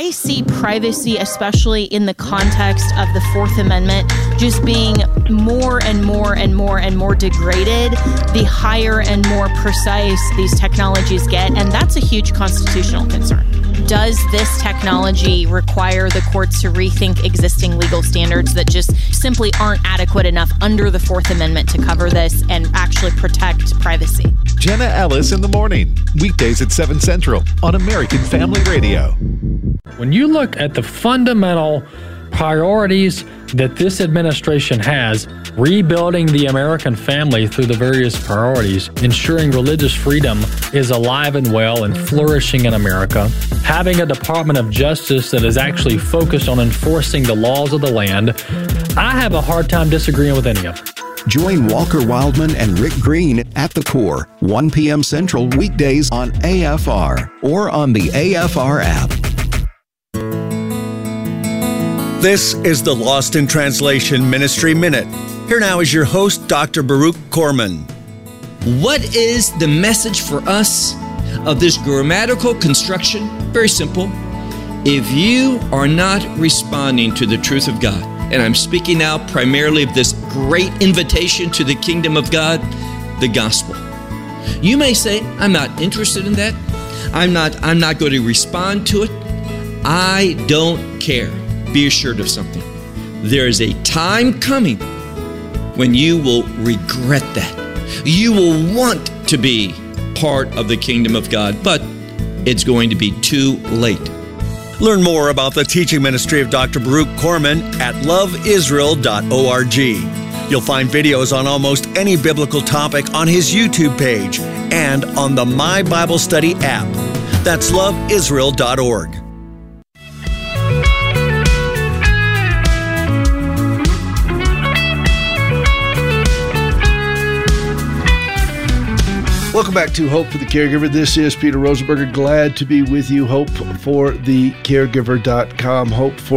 I see privacy, especially in the context of the Fourth Amendment, just being more and more and more and more degraded the higher and more precise these technologies get. And that's a huge constitutional concern. Does this technology require the courts to rethink existing legal standards that just simply aren't adequate enough under the Fourth Amendment to cover this and actually protect privacy? Jenna Ellis in the morning, weekdays at 7 Central on American Family Radio. When you look at the fundamental priorities that this administration has, rebuilding the American family through the various priorities, ensuring religious freedom is alive and well and flourishing in America, having a Department of Justice that is actually focused on enforcing the laws of the land, I have a hard time disagreeing with any of it. Join Walker Wildman and Rick Green at The Core, 1 p.m. Central weekdays on AFR or on the AFR app. This is the Lost in Translation Ministry Minute. Here now is your host, Dr. Baruch Korman. What is the message for us of this grammatical construction? Very simple. If you are not responding to the truth of God, and I'm speaking now primarily of this great invitation to the kingdom of God, the gospel. You may say, I'm not interested in that. I'm not going to respond to it. I don't care. Be assured of something. There is a time coming when you will regret that. You will want to be part of the kingdom of God, but it's going to be too late. Learn more about the teaching ministry of Dr. Baruch Korman at loveisrael.org. You'll find videos on almost any biblical topic on his YouTube page and on the My Bible Study app. That's loveisrael.org. Welcome back to Hope for the Caregiver. This is Peter Rosenberger. Glad to be with you. HopeForTheCaregiver.com.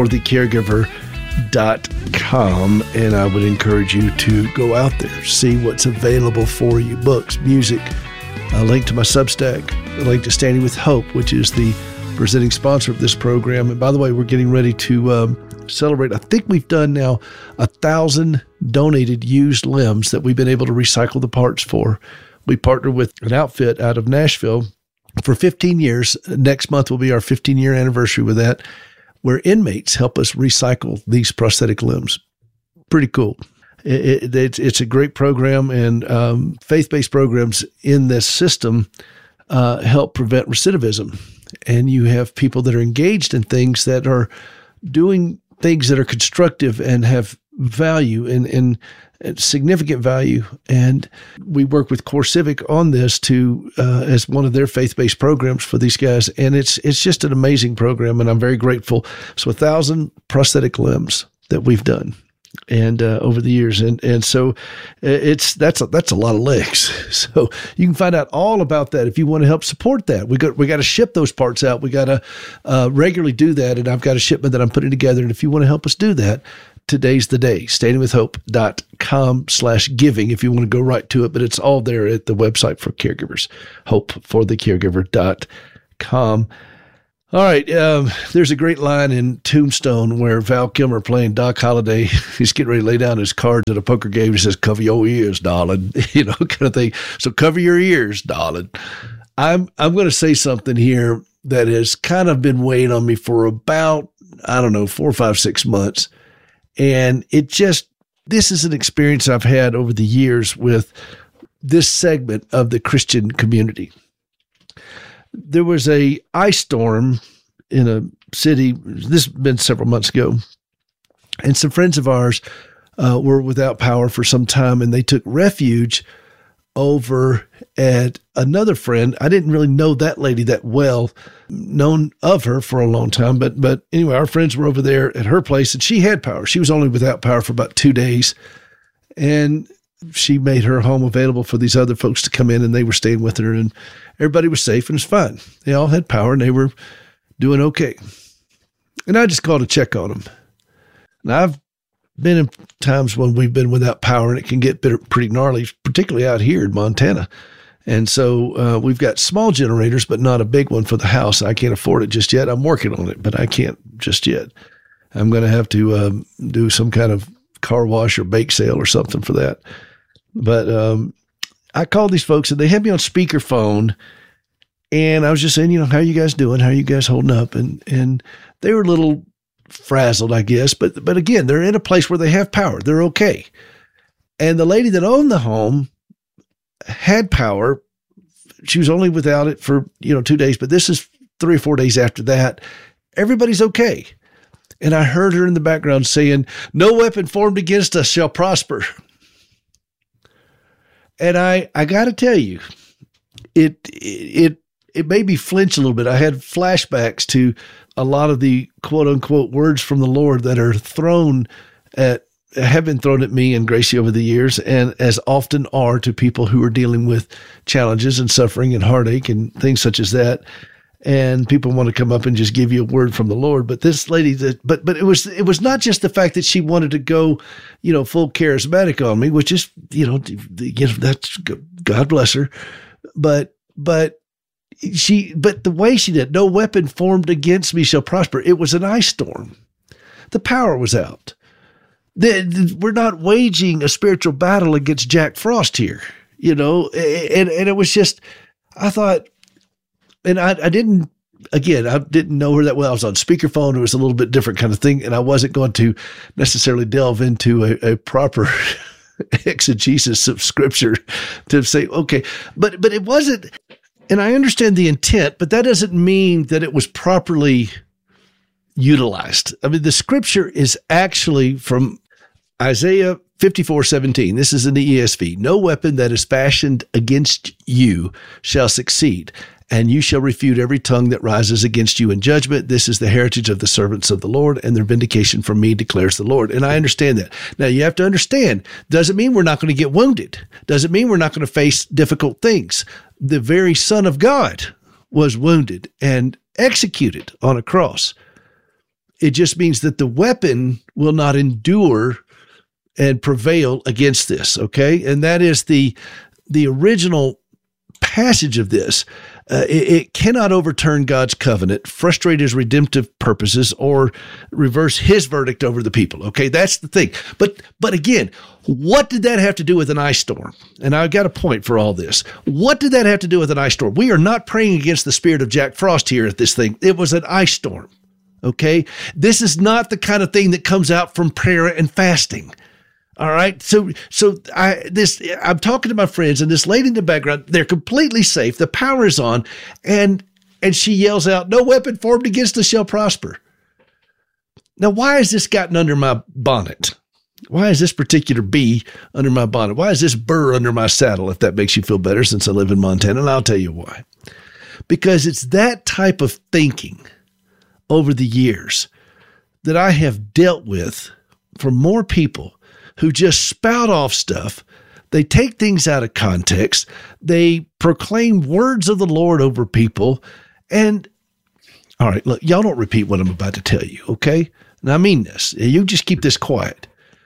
HopeForTheCaregiver.com. And I would encourage you to go out there, see what's available for you. Books, music, a link to my Substack, a link to Standing with Hope, which is the presenting sponsor of this program. And by the way, we're getting ready to celebrate. I think we've done now 1,000 donated used limbs that we've been able to recycle the parts for. We partnered with an outfit out of Nashville for 15 years. Next month will be our 15-year anniversary with that, where inmates help us recycle these prosthetic limbs. Pretty cool. It's a great program, and faith-based programs in this system help prevent recidivism. And you have people that are engaged in things that are doing things that are constructive and have value and significant value. And we work with Core Civic on this as one of their faith-based programs for these guys. And it's just an amazing program, and I'm very grateful. So 1,000 prosthetic limbs that we've done and over the years. And so that's a lot of legs. So you can find out all about that if you want to help support that. We got to ship those parts out. We got to regularly do that. And I've got a shipment that I'm putting together. And if you want to help us do that, today's the day. standingwithhope.com/giving if you want to go right to it, but it's all there at the website for caregivers, hopeforthecaregiver.com. All right. There's a great line in Tombstone where Val Kilmer playing Doc Holliday, he's getting ready to lay down his cards at a poker game. He says, "Cover your ears, darling," kind of thing. So cover your ears, darling. I'm going to say something here that has kind of been weighing on me for about, 4, 5, 6 months. And this is an experience I've had over the years with this segment of the Christian community. There was a ice storm in a city, this has been several months ago, and some friends of ours were without power for some time, and they took refuge over at another friend. I didn't really know that lady that well, known of her for a long time, but anyway, our friends were over there at her place, and she had power. She was only without power for about 2 days, and she made her home available for these other folks to come in, and they were staying with her, and everybody was safe, and it was fine. They all had power, and they were doing okay. And I just called to check on them. And I've been in times when we've been without power, and it can get pretty gnarly, particularly out here in Montana. And so we've got small generators, but not a big one for the house. I can't afford it just yet. I'm working on it, but I can't just yet. I'm going to have to do some kind of car wash or bake sale or something for that. But I called these folks and they had me on speakerphone, and I was just saying, how are you guys doing? How are you guys holding up? And they were a little frazzled, I guess. But again, they're in a place where they have power. They're okay. And the lady that owned the home had power. She was only without it for, 2 days, but this is 3 or 4 days after that. Everybody's okay. And I heard her in the background saying, "No weapon formed against us shall prosper." And I got to tell you, it made me flinch a little bit. I had flashbacks to a lot of the quote unquote words from the Lord that are have been thrown at me and Gracie over the years, and as often are to people who are dealing with challenges and suffering and heartache and things such as that. And people want to come up and just give you a word from the Lord. But this lady, but it was not just the fact that she wanted to go, full charismatic on me, which is, that's God bless her. But the way she did, "No weapon formed against me shall prosper." It was an ice storm. The power was out. We're not waging a spiritual battle against Jack Frost here, and it was just, I thought, and I didn't know her that well. I was on speakerphone. It was a little bit different kind of thing. And I wasn't going to necessarily delve into a proper exegesis of scripture to say, okay, but it wasn't, and I understand the intent, but that doesn't mean that it was properly utilized. I mean, the scripture is actually from Isaiah 54:17. This is in the ESV. "No weapon that is fashioned against you shall succeed, and you shall refute every tongue that rises against you in judgment. This is the heritage of the servants of the Lord, and their vindication from me, declares the Lord." And I understand that. Now, you have to understand, doesn't mean we're not going to get wounded. Doesn't mean we're not going to face difficult things. The very Son of God was wounded and executed on a cross. It just means that the weapon will not endure and prevail against this, okay? And that is the original passage of this. It cannot overturn God's covenant, frustrate his redemptive purposes, or reverse his verdict over the people, okay? That's the thing. But again, what did that have to do with an ice storm? And I've got a point for all this. What did that have to do with an ice storm? We are not praying against the spirit of Jack Frost here at this thing. It was an ice storm, okay? This is not the kind of thing that comes out from prayer and fasting. All right. So I'm talking to my friends, and this lady in the background, they're completely safe. The power is on, and she yells out, "No weapon formed against us shall prosper." Now, why has this gotten under my bonnet? Why is this particular bee under my bonnet? Why is this burr under my saddle, if that makes you feel better, since I live in Montana? And I'll tell you why. Because it's that type of thinking over the years that I have dealt with from more people who just spout off stuff. They take things out of context. They proclaim words of the Lord over people. And all right, look, y'all don't repeat what I'm about to tell you, okay? And I mean this. You just keep this quiet.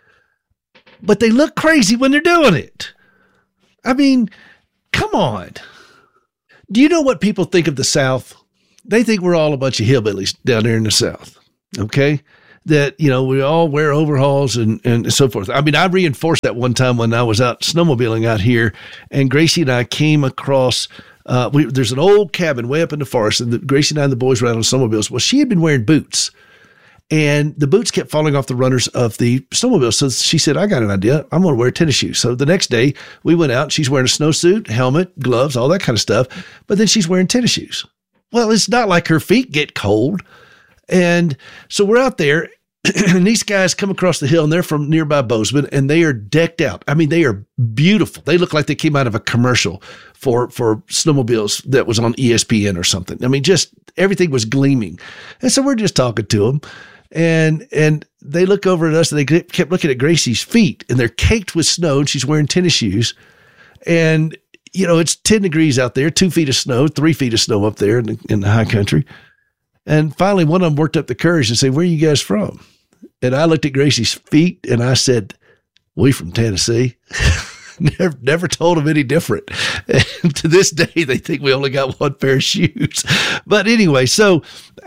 But they look crazy when they're doing it. I mean, come on. Do you know what people think of the South? They think we're all a bunch of hillbillies down there in the South, okay? That, we all wear overalls and so forth. I mean, I reinforced that one time when I was out snowmobiling out here, and Gracie and I came across, there's an old cabin way up in the forest, and Gracie and I and the boys were out on snowmobiles. Well, she had been wearing boots, and the boots kept falling off the runners of the snowmobile. So she said, "I got an idea. I'm going to wear tennis shoes." So the next day we went out, she's wearing a snowsuit, helmet, gloves, all that kind of stuff. But then she's wearing tennis shoes. Well, it's not like her feet get cold. And so we're out there, and these guys come across the hill, and they're from nearby Bozeman, and they are decked out. I mean, they are beautiful. They look like they came out of a commercial for snowmobiles that was on ESPN or something. I mean, just everything was gleaming. And so we're just talking to them, and they look over at us, and they kept looking at Gracie's feet, and they're caked with snow, and she's wearing tennis shoes. And, it's 10 degrees out there, 2 feet of snow, 3 feet of snow up there in the high country. And finally, one of them worked up the courage to say, "Where are you guys from?" And I looked at Gracie's feet and I said, "We from Tennessee." never told them any different. And to this day, they think we only got one pair of shoes. But anyway, so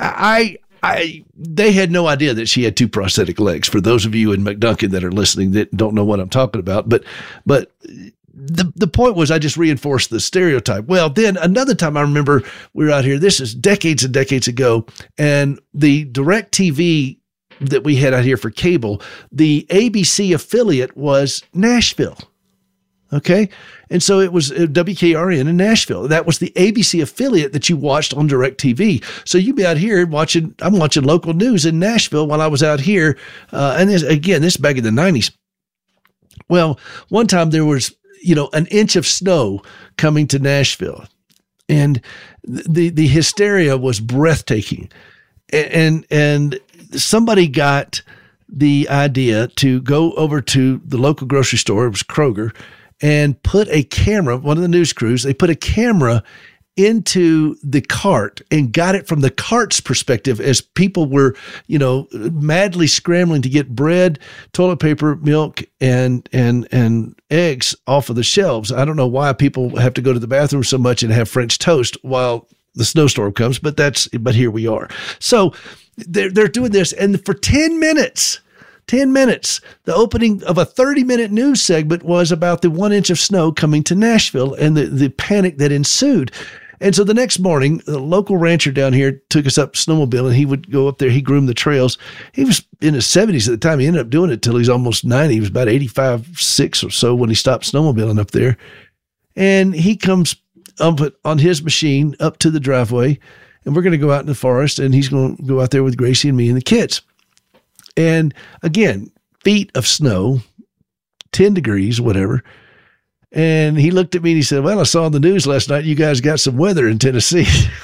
they had no idea that she had 2 prosthetic legs. For those of you in McDuncan that are listening that don't know what I'm talking about, but the point was I just reinforced the stereotype. Well, then another time I remember we were out here, this is decades and decades ago, and the DirecTV that we had out here for cable, the ABC affiliate was Nashville. Okay. And so it was WKRN in Nashville. That was the ABC affiliate that you watched on DirecTV. So you'd be out here I'm watching local news in Nashville while I was out here. And this is back in the 90s. Well, one time there was, an inch of snow coming to Nashville, and the hysteria was breathtaking. And somebody got the idea to go over to the local grocery store. It was Kroger, and put a camera, one of the news crews, they put a camera into the cart and got it from the cart's perspective as people were, madly scrambling to get bread, toilet paper, milk, and eggs off of the shelves. I don't know why people have to go to the bathroom so much and have French toast while the snowstorm comes, but here we are. So they're doing this, and for 10 minutes, the opening of a 30-minute news segment was about the 1 inch of snow coming to Nashville and the panic that ensued. And so the next morning, the local rancher down here took us up snowmobile, and he would go up there. He groomed the trails. He was in his 70s at the time. He ended up doing it till he's almost 90. He was about 85, 6 or so when he stopped snowmobiling up there. And he comes up on his machine up to the driveway, and we're going to go out in the forest, and he's going to go out there with Gracie and me and the kids. And again, feet of snow, 10 degrees, whatever. And he looked at me and he said, well, I saw on the news last night, you guys got some weather in Tennessee.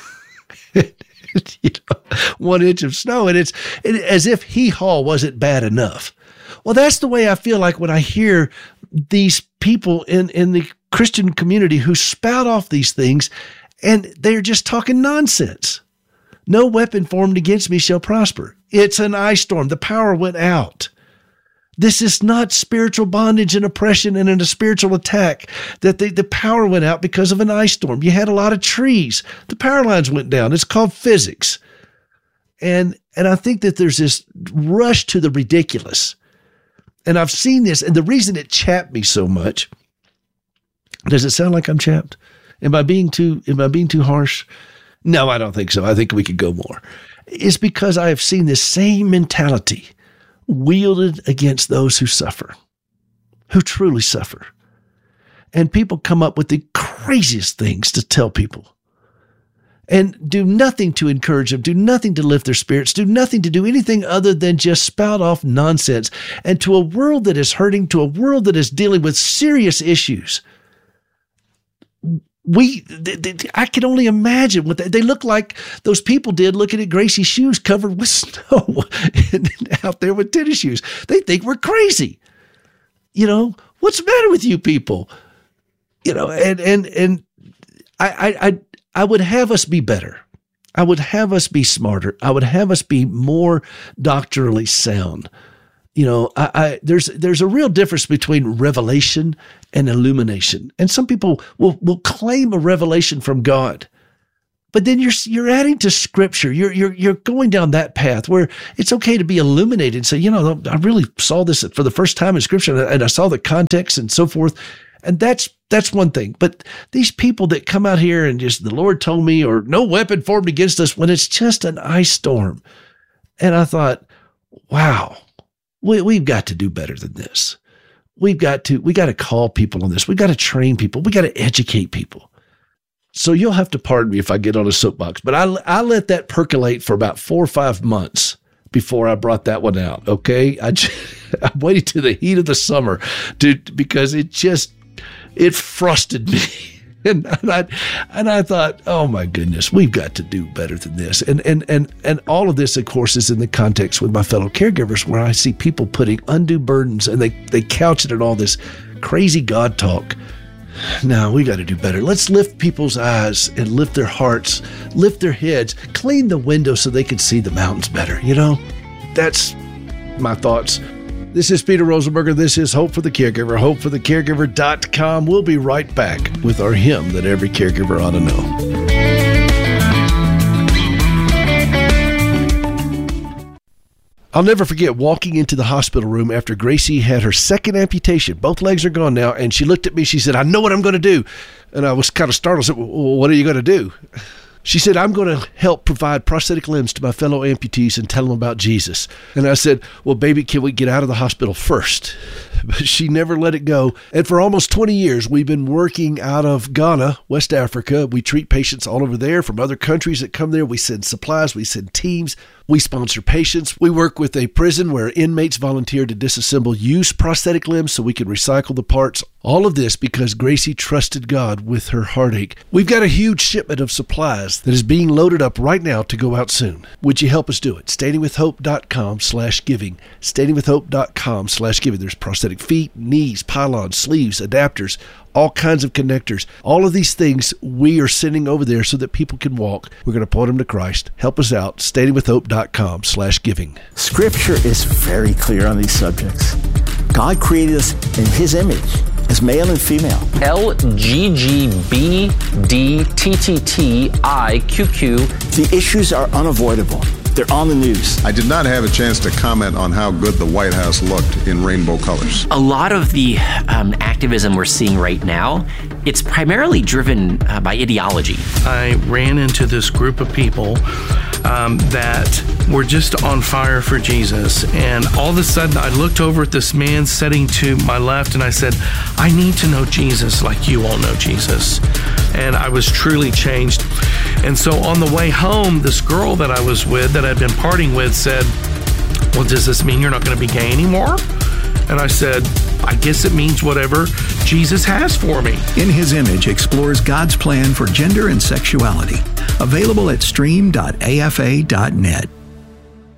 1 inch of snow. And it's as if Hee Haw wasn't bad enough. Well, that's the way I feel like when I hear these people in the Christian community who spout off these things, and they're just talking nonsense. No weapon formed against me shall prosper. It's an ice storm. The power went out. This is not spiritual bondage and oppression and a spiritual attack, that the power went out because of an ice storm. You had a lot of trees. The power lines went down. It's called physics. And I think that there's this rush to the ridiculous. And I've seen this, and the reason it chapped me so much, does it sound like I'm chapped? Am I being too harsh? No, I don't think so. I think we could go more. It's because I have seen this same mentality wielded against those who suffer, who truly suffer. And people come up with the craziest things to tell people and do nothing to encourage them, do nothing to lift their spirits, do nothing to do anything other than just spout off nonsense. And to a world that is hurting, to a world that is dealing with serious issues, I can only imagine what they look like. Those people did looking at Gracie's shoes covered with snow and out there with tennis shoes. They think we're crazy. What's the matter with you people? And I would have us be better. I would have us be smarter. I would have us be more doctrinally sound. There's a real difference between revelation and illumination. And some people will claim a revelation from God, but then you're adding to Scripture. You're going down that path where it's okay to be illuminated and say, I really saw this for the first time in Scripture, and I saw the context and so forth. And that's one thing. But these people that come out here and just, the Lord told me, or no weapon formed against us, when it's just an ice storm. And I thought, wow. We've got to do better than this. We got to call people on this. We got to train people. We got to educate people. So you'll have to pardon me if I get on a soapbox, but I let that percolate for about 4 or 5 months before I brought that one out. Okay. I waited to the heat of the summer because it frosted me. And I thought, oh my goodness, we've got to do better than this. And all of this, of course, is in the context with my fellow caregivers, where I see people putting undue burdens, and they couch it in all this crazy God talk. No, we got to do better. Let's lift people's eyes and lift their hearts, lift their heads, clean the windows so they can see the mountains better. That's my thoughts. This is Peter Rosenberger. This is Hope for the Caregiver, hopeforthecaregiver.com. We'll be right back with our hymn that every caregiver ought to know. I'll never forget walking into the hospital room after Gracie had her second amputation. Both legs are gone now, and she looked at me. She said, "I know what I'm going to do." And I was kind of startled. I said, "Well, what are you going to do?" She said, "I'm going to help provide prosthetic limbs to my fellow amputees and tell them about Jesus." And I said, "Well, baby, can we get out of the hospital first?" But she never let it go. And for almost 20 years, we've been working out of Ghana, West Africa. We treat patients all over there from other countries that come there. We send supplies. We send teams. We sponsor patients. We work with a prison where inmates volunteer to disassemble used prosthetic limbs so we can recycle the parts. All of this because Gracie trusted God with her heartache. We've got a huge shipment of supplies that is being loaded up right now to go out soon. Would you help us do it? StandingWithHope.com/giving. StandingWithHope.com/giving. There's prosthetic feet, knees, pylons, sleeves, adapters, all kinds of connectors. All of these things we are sending over there so that people can walk. We're going to point them to Christ. Help us out. StandingWithHope.com/giving. Scripture is very clear on these subjects. God created us in His image as male and female. LGGBDTTTIQQ. The issues are unavoidable. They're on the news. I did not have a chance to comment on how good the White House looked in rainbow colors. A lot of the activism we're seeing right now, it's primarily driven by ideology. I ran into this group of people that were just on fire for Jesus. And all of a sudden, I looked over at this man sitting to my left, and I said, "I need to know Jesus like you all know Jesus." And I was truly changed. And so on the way home, this girl that I was with, that I'd been partying with, said, "Well, does this mean you're not going to be gay anymore?" And I said, "I guess it means whatever Jesus has for me." In His Image explores God's plan for gender and sexuality. Available at stream.afa.net.